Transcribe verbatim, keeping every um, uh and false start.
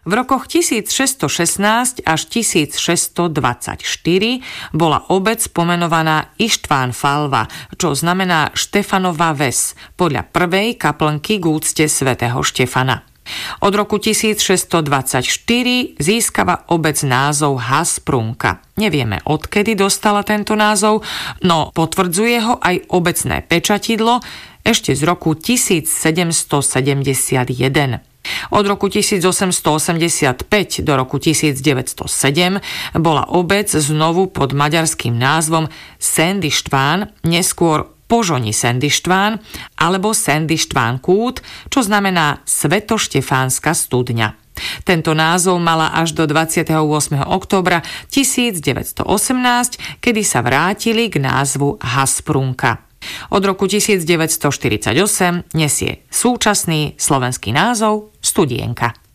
V rokoch tisícšesťstošestnásť až tisícšesťstodvadsaťštyri bola obec pomenovaná Ištván Falva, čo znamená Štefanova ves, podľa prvej kaplnky k úcte svätého Štefana. Od roku tisícšesťstodvadsaťštyri získava obec názov Hasprunka. Nevieme, odkedy dostala tento názov, no potvrdzuje ho aj obecné pečatidlo ešte z roku tisícsedemstosedemdesiatjeden. Od roku tisícosemstoosemdesiatpäť do roku tisícdeväťstosedem bola obec znovu pod maďarským názvom Szendištván, neskôr Požoni Szendištván alebo Szendištván kút, čo znamená Svetoštefánska studňa. Tento názov mala až do dvadsiateho ôsmeho októbra tisícdeväťstoosemnásť, kedy sa vrátili k názvu Hasprunka. Od roku tisícdeväťstoštyridsaťosem nesie súčasný slovenský názov Studienka.